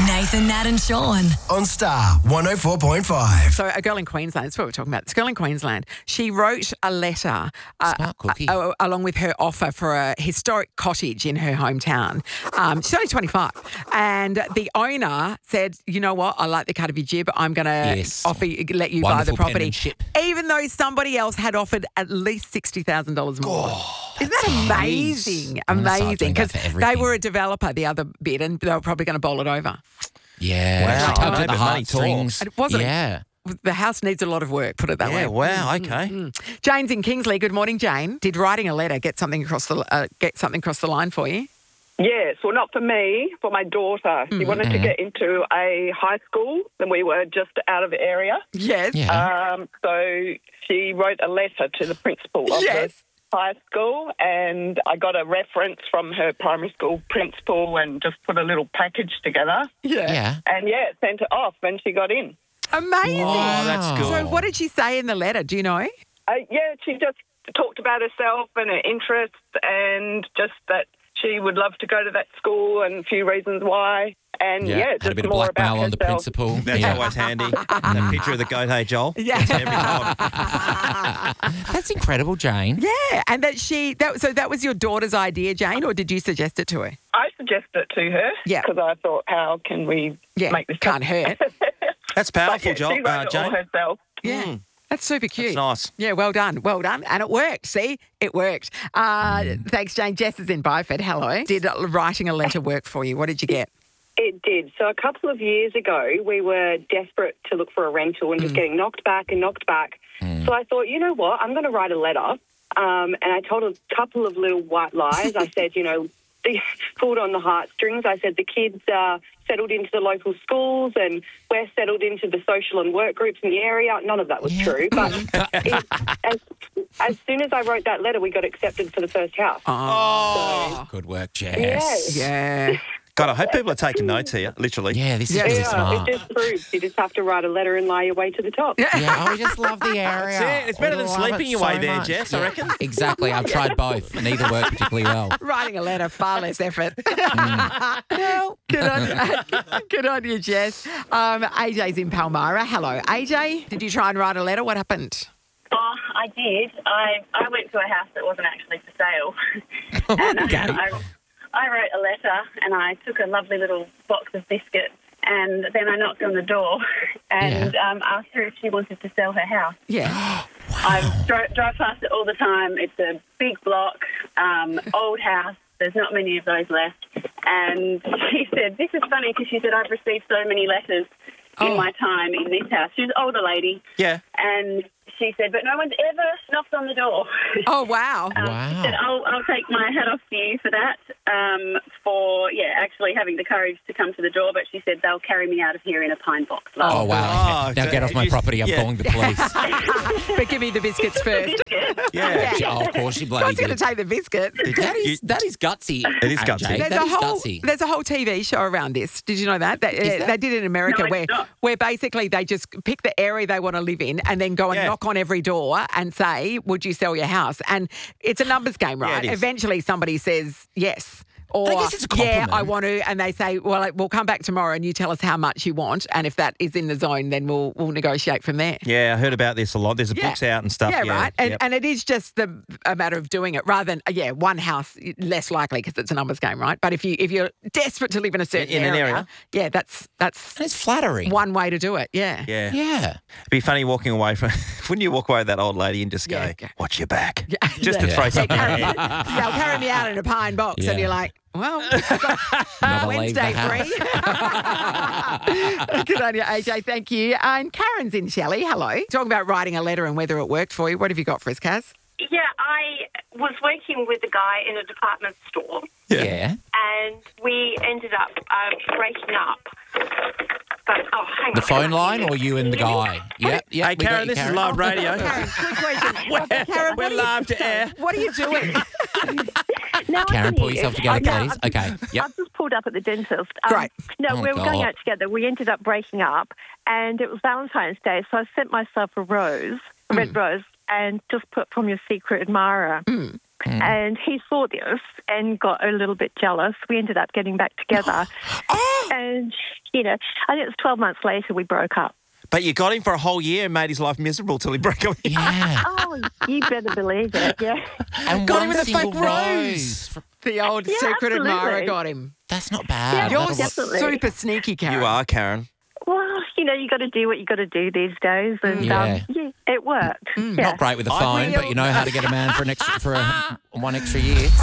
Nathan, Nat and Sean. On Star 104.5. So a girl in Queensland, that's what we're talking about. This girl in Queensland, she wrote a letter Smart cookie. along with her offer for a historic cottage in her hometown. She's only 25. And the owner said, you know what, I like the cut of your jib. I'm going to let you buy the Wonderful property. penmanship. Even though somebody else had offered at least $60,000 more. Isn't that amazing? I'm gonna start Amazing. doing Because that for they everything. were a developer, the other bit, and they were probably going to bowl it over. Yeah. Wow, She tugged I know, at the but money heartstrings. talks. And it wasn't. Yeah. The house needs a lot of work, put it that way. Yeah, wow, okay. Jane's in Kingsley. Good morning, Jane. Did writing a letter get something across the line for you? Yes, well, not for me, for my daughter. She wanted to get into a high school, and we were just out of the area. Yes. Yeah. So she wrote a letter to the principal of the high school, and I got a reference from her primary school principal and just put a little package together. Yeah. And, sent it off, and she got in. Amazing. Oh, that's good. So what did she say in the letter? Do you know? She just talked about herself and her interests and just that she would love to go to that school and a few reasons why. And, Had a just bit of more blackmail about on the herself. principal. That's always handy. That picture of the goat, hey, Joel? Yeah. Gets me every time. That's incredible, Jane. Yeah, and that was your daughter's idea, Jane, or did you suggest it to her? I suggested it to her Yeah. because I thought, how can we make this can't hurt. That's But, powerful, she wrote it all Jane. herself. Yeah. That's super cute. That's nice. Yeah, well done. Well done. And it worked. See, it worked. Thanks, Jane. Jess is in Beaufort. Hello. Did writing a letter work for you? What did you get? It did. So a couple of years ago, we were desperate to look for a rental and just getting knocked back. So I thought, you know what, I'm going to write a letter. And I told a couple of little white lies. I said, they pulled on the heartstrings. I said the kids are settled into the local schools and we're settled into the social and work groups in the area. None of that was true. But as soon as I wrote that letter, we got accepted for the first house. Oh. Good work, Jess. Yeah. God, I hope people are taking notes here, literally. Yeah, this is really smart. It just proves you just have to write a letter and lie your way to the top. Yeah, we just love the area. That's it. It's better We than love sleeping it your so way there, much. Jess, I reckon. Exactly. I've tried both. Neither worked particularly well. Writing a letter, far less effort. Good on you, Jess. AJ's in Palmyra. Hello, AJ. Did you try and write a letter? What happened? Oh, I did. I went to a house that wasn't actually for sale. And Okay. I wrote a letter and I took a lovely little box of biscuits and then I knocked on the door and asked her if she wanted to sell her house. Yeah. I drive past it all the time. It's a big block, old house. There's not many of those left. And she said, this is funny because she said, I've received so many letters in my time in this house. She's an older lady. Yeah. And she said, but no one's ever knocked on the door. Oh, wow. She said, I'll take my hat off to you for that, for actually having the courage to come to the door. But she said, they'll carry me out of here in a pine box. Oh, wow. Oh, Now get off my property. I'm calling the police. But give me the biscuits first. Yeah. Oh, of course you I bloody was going to did. take the biscuits. That is gutsy. It is gutsy. AJ. That is gutsy. There's a whole TV show around this. Did you know that? They did it in America No, it's not. where basically they just pick the area they want to live in and then go and knock on every door and say, would you sell your house? And it's a numbers game, right? it is. Eventually somebody says yes. Or, I guess it's a compliment. I want to. And they say, well, we'll come back tomorrow and you tell us how much you want. And if that is in the zone, then we'll negotiate from there. Yeah, I heard about this a lot. There's books out and stuff. Yeah, right. And it is just a matter of doing it rather than, one house, less likely because it's a numbers game, right? But if you're desperate to live in a certain In an area. yeah, that's And it's flattering. one way to do it. Yeah. Yeah. Yeah. It'd be funny walking away from, wouldn't you walk away with that old lady and just go, Yeah. watch your back? Yeah. Just to Yeah. throw something carry, at they'll carry me out in a pine box Yeah. and you're like, well, I've got Never leave the Wednesday house. free. Good on you, AJ. Thank you. And Karen's in Shelley. Hello. Talking about writing a letter and whether it worked for you. What have you got for us, Kaz? Yeah, I was working with a guy in a department store Yeah. and we ended up breaking up. But, hang on. The phone line or you and the guy? Yep. Hey, we got Karen, you, this is Karen. live radio. Karen, quick question. Karen, We're live to air. What are you doing? Now I Karen, can pull hear yourself you. together, Okay, please. Okay. Yep. I've just pulled up at the dentist. Great. No, Oh, we were going God. out together. We ended up breaking up, and it was Valentine's Day, so I sent myself a rose, a red rose, and just put from your secret admirer. And he saw this and got a little bit jealous. We ended up getting back together. And, I think it was 12 months later we broke up. But you got him for a whole year and made his life miserable till he broke up. Yeah. Oh, you better believe it, yeah. And Got one him with a single fake rose. The old Yeah, secret absolutely. admirer got him. That's not bad. You're definitely. super sneaky, Karen. You are, Karen. Well, you got to do what you got to do these days. And, Yeah. it worked. Yeah. Not great with the phone, but you know how to get a man for one extra year.